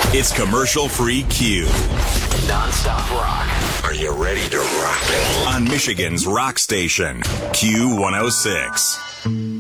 It's commercial-free Q. Non-stop rock. Are you ready to rock it? On Michigan's rock station, Q106.